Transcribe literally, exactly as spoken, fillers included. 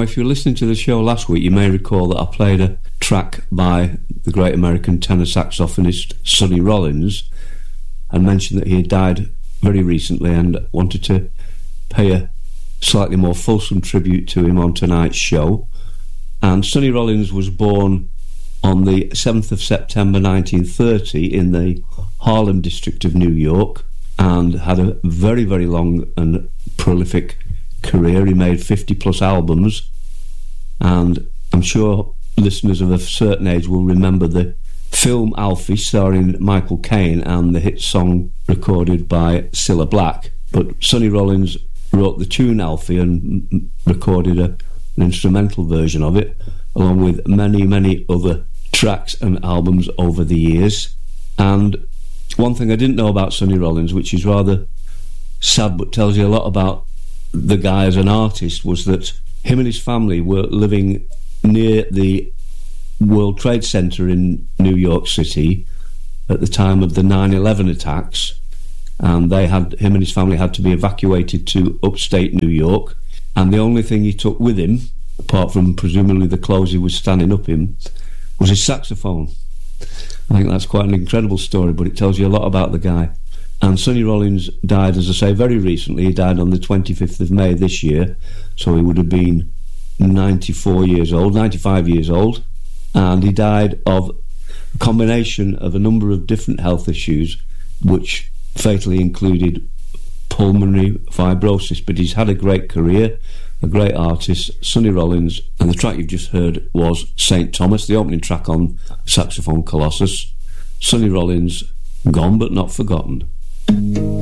if you were listening to the show last week, you may recall that I played a track by the great American tenor saxophonist Sonny Rollins and mentioned that he had died very recently, and wanted to pay a slightly more fulsome tribute to him on tonight's show. And Sonny Rollins was born on the seventh of September nineteen thirty in the Harlem district of New York, and had a very, very long and prolific career. He made fifty plus albums, and I'm sure listeners of a certain age will remember the film Alfie, starring Michael Caine, and the hit song recorded by Cilla Black. But Sonny Rollins wrote the tune Alfie and m- recorded a, an instrumental version of it, along with many, many other tracks and albums over the years. And one thing I didn't know about Sonny Rollins, which is rather sad but tells you a lot about the guy as an artist, was that him and his family were living near the World Trade Center in New York City at the time of the nine eleven attacks, and they had him and his family had to be evacuated to upstate New York, and the only thing he took with him, apart from presumably the clothes he was standing up in, was his saxophone. I think that's quite an incredible story, but it tells you a lot about the guy. And Sonny Rollins died, as I say, very recently. He died on the twenty-fifth of May this year, so he would have been ninety-four years old, ninety-five years old, and he died of a combination of a number of different health issues, which fatally included pulmonary fibrosis. But he's had a great career, a great artist, Sonny Rollins, and the track you've just heard was Saint Thomas, the opening track on Saxophone Colossus. Sonny Rollins, gone but not forgotten.